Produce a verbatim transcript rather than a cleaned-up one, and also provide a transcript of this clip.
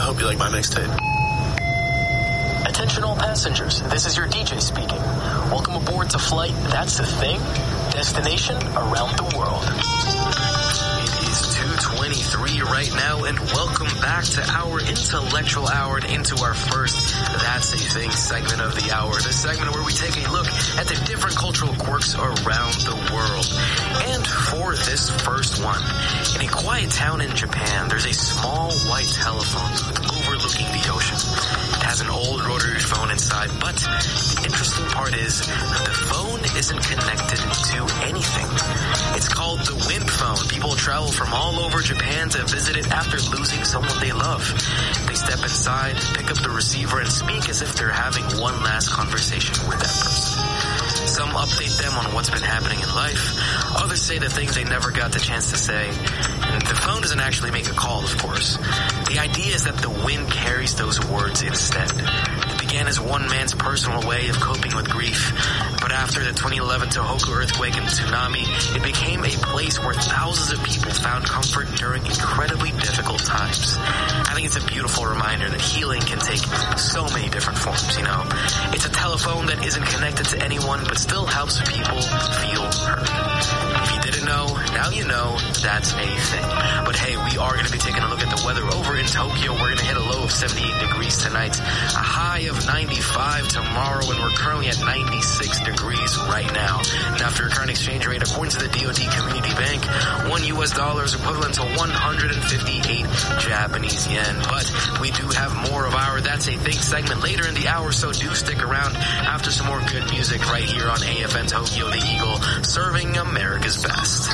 hope you like my mixtape. Attention all passengers, this is your D J speaking. Welcome aboard to Flight That's the Thing, destination around the world. It is two twenty-three right now, and welcome back to our intellectual hour and into our first That's a Thing segment of the hour. The segment where we take a look at the different cultural quirks around the world. And for this first one, in a quiet town in Japan, there's a small white telephone overlooking the ocean. It has an old rotary phone inside, but the interesting part is that the phone isn't connected to anything. It's called the wind phone. People travel from all over Japan to visit it after losing someone they love. They step inside, pick up the receiver, and speak as if they're having one last conversation with that person. Some update them on what's been happening in life. Others say the things they never got the chance to say. And the phone doesn't actually make a call, of course. The idea is that the wind carries those words instead. It began as one man's personal way of coping with grief, but after the twenty eleven Tohoku earthquake and tsunami, it became a place where thousands of people found comfort during incredibly difficult times. I think it's a beautiful reminder that healing can take so many different forms, you know. It's a telephone that isn't connected to anyone, but still helps people feel heard. If you didn't know, now you know, that's a thing. But hey, we are going to be taking a look at the weather over in Tokyo. We're going to hit a low of seventy-eight degrees tonight, a high of ninety-five tomorrow, and we're currently at ninety-six degrees right now. And after a current exchange rate, according to the D O D Community Bank, one U S dollar is equivalent to one hundred fifty-eight Japanese yen. But we do have more of our That's a Thing segment later in the hour, so do stick around after some more good music right here on A F N Tokyo, the Eagle, serving America's best.